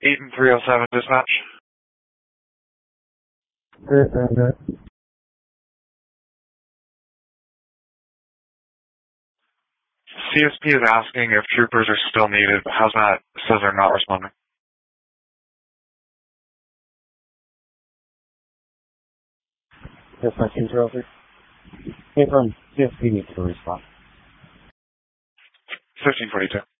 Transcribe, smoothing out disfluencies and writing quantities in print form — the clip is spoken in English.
Eaton 307 dispatch. Good. CSP is asking if troopers are still needed, but Hazmat says they're not responding. Yes, my 203. Hey, from CSP needs to respond. 1542.